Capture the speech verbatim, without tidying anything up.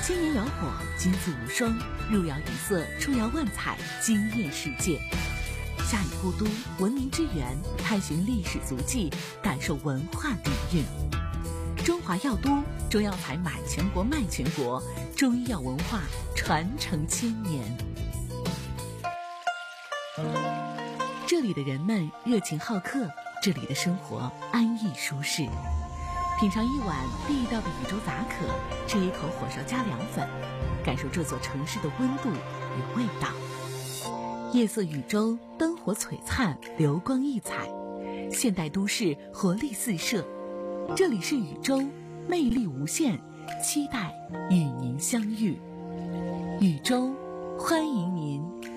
千年窑火，金字无双，入窑一色，出窑万彩，惊艳世界。夏邑故都，文明之源，探寻历史足迹，感受文化底蕴。中华药都，中药材满全国卖全国，中医药文化传承千年。这里的人们热情好客，这里的生活安逸舒适。品尝一碗地道的禹州杂可，吃一口火烧加凉粉，感受这座城市的温度与味道。夜色禹州，灯火璀璨，流光溢彩，现代都市活力四射。这里是禹州，魅力无限，期待与您相遇。禹州，欢迎您。